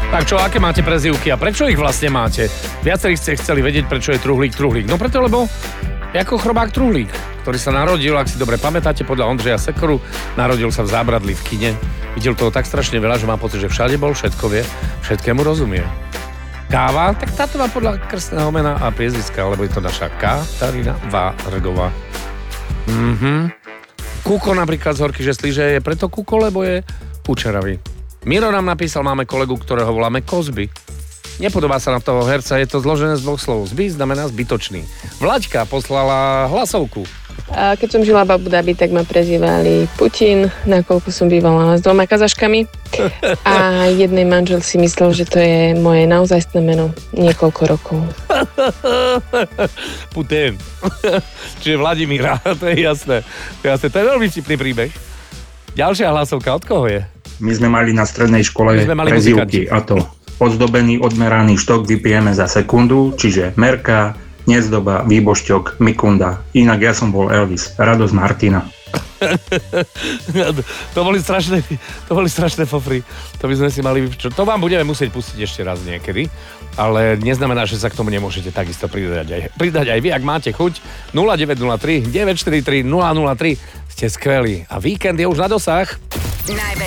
Tak čo, aké máte prezývky a prečo ich vlastne máte? Viacerí ste chceli vedieť, prečo je Truhlík Truhlík. No preto, lebo je ako chrobák Truhlík, ktorý sa narodil, ak si dobre pamätáte, podľa Ondřeja Sekeru, narodil sa v Zábradli v kine. Videl toho tak strašne veľa, že má pocit, že všade bol, všetko vie, všetkému rozumie. Káva, tak táto má podľa krstného mena a priezviska, lebo je to naša Katarína Vargová. Kuko napríklad z Horky Žestlí, že je preto Kuko, lebo je učeravý. Miro nám napísal, máme kolegu, ktorého voláme Kozby. Nepodobá sa na toho herca, je to zložené z dvoch slov. Zby znamená zbytočný. Vlaďka poslala hlasovku. A keď som žila v Abu Dhabi, tak ma prezývali Putin, nakoľko som bývala s 2 kazaškami. A jednej manžel si myslel, že to je moje naozajstné meno niekoľko rokov. Putin. Čiže Vladimíra, to je jasné. To je veľmi vtipný príbeh. Ďalšia hlasovka, od koho je? My sme mali na strednej škole prezývky, a to ozdobený odmeraný štok vypijeme za sekundu, čiže Merka, Nezdoba, Výbošťok, Mikunda. Inak ja som bol Elvis, Radosť Martina. To boli strašné fofry. To by sme si mali vypočuť. To vám budeme musieť pustiť ešte raz niekedy, ale neznamená, že sa k tomu nemôžete takisto pridať aj vy, ak máte chuť. 0903 943 003 ste skvelí a víkend je už na dosah.